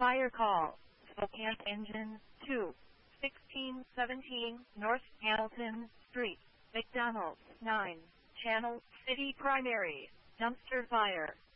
Fire call. Spokane Engine 2. 1617 North Hamilton Street. McDonald's 9. Channel City Primary. Dumpster fire.